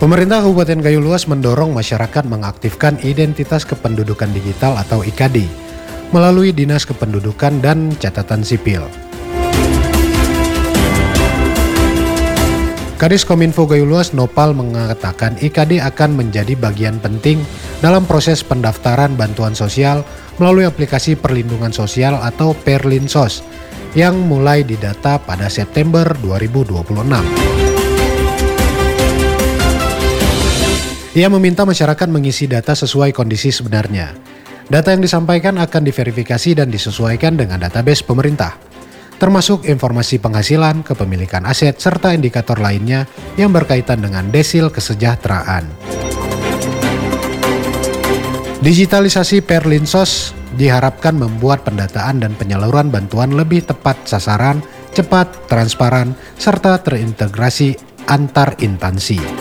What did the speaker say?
Pemerintah Kabupaten Gayo Luas mendorong masyarakat mengaktifkan identitas kependudukan digital atau IKD melalui Dinas Kependudukan dan Catatan Sipil. Kadis Kominfo Gayo Luas Nopal mengatakan IKD akan menjadi bagian penting dalam proses pendaftaran bantuan sosial melalui aplikasi perlindungan sosial atau Perlinsos yang mulai didata pada September 2026. Ia meminta masyarakat mengisi data sesuai kondisi sebenarnya. Data yang disampaikan akan diverifikasi dan disesuaikan dengan database pemerintah, termasuk informasi penghasilan, kepemilikan aset, serta indikator lainnya yang berkaitan dengan desil kesejahteraan. Digitalisasi Perlinsos diharapkan membuat pendataan dan penyaluran bantuan lebih tepat sasaran, cepat, transparan, serta terintegrasi antar instansi.